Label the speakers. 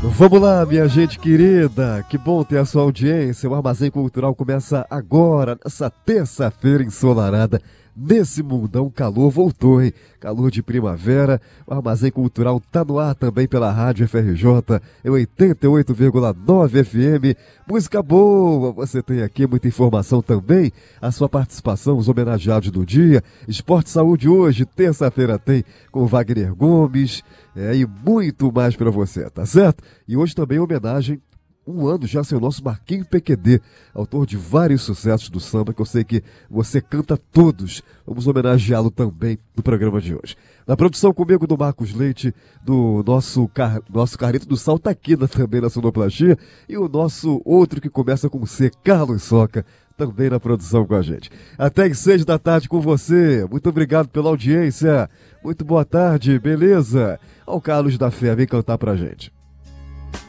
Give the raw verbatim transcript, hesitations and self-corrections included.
Speaker 1: Vamos lá, minha gente querida, que bom ter a sua audiência. O Armazém Cultural começa agora, nessa terça-feira ensolarada. Nesse mundão, calor voltou, hein? Calor de primavera. O Armazém Cultural tá no ar também pela Rádio F R J, em oitenta e oito vírgula nove F M. Música boa, você tem aqui muita informação também. A sua participação, os homenageados do dia. Esporte Saúde hoje, terça-feira tem com Wagner Gomes. É, e muito mais pra você, tá certo? E hoje também homenagem. Um ano já sem o nosso Marquinho P Q D, autor de vários sucessos do samba, que eu sei que você canta todos. Vamos homenageá-lo também no programa de hoje. Na produção comigo do Marcos Leite, do nosso, car... nosso Carlito do Sal Taquina também na sonoplastia, e o nosso outro que começa com C, Carlos Soca, também na produção com a gente. Até às seis da tarde com você. Muito obrigado pela audiência. Muito boa tarde, beleza? Ó, o Carlos da Fé, vem cantar pra gente.